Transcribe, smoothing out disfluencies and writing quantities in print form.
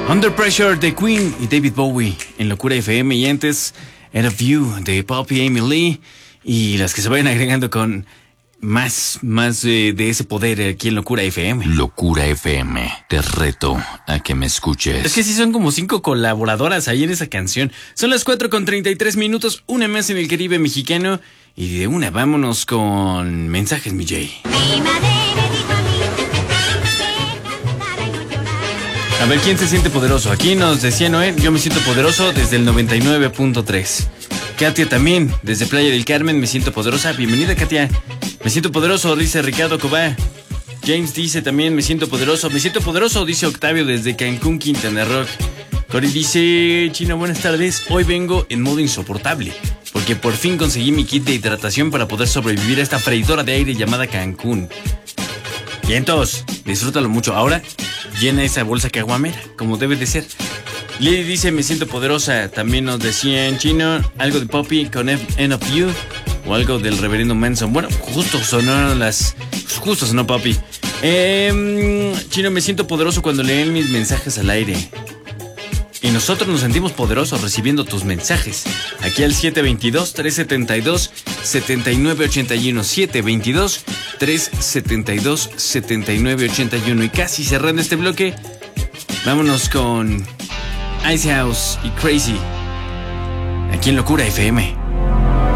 Under Pressure de Queen y David Bowie en Locura FM, y antes End of You de Poppy, Amy Lee, y las que se vayan agregando con más de ese poder aquí en Locura FM. Locura FM, te reto a que me escuches. Es que sí son como 5 colaboradoras ahí en esa canción. Son las 4:33, una más en el Caribe mexicano, y de una vámonos con mensajes, mi Jay. A ver, ¿quién se siente poderoso? Aquí nos decía Noé, yo me siento poderoso desde el 99.3. Katia también, desde Playa del Carmen, me siento poderosa. Bienvenida, Katia. Me siento poderoso, dice Ricardo Cobá. James dice también, me siento poderoso, dice Octavio desde Cancún, Quintana Roo. Cory dice, Chino, buenas tardes. Hoy vengo en modo insoportable, porque por fin conseguí mi kit de hidratación para poder sobrevivir a esta freidora de aire llamada Cancún. Y entonces, disfrútalo mucho. Ahora, llena esa bolsa caguamera, como debe de ser. Lily dice, me siento poderosa. También nos decían, Chino, algo de Poppy con End of You, o algo del reverendo Manson. Bueno, justo sonó Poppy. Chino, me siento poderoso cuando leen mis mensajes al aire. Y nosotros nos sentimos poderosos recibiendo tus mensajes. Aquí al 722-372-7981. 722-372-7981. Y casi cerrando este bloque, vámonos con Icehouse y Crazy, aquí en Locura FM.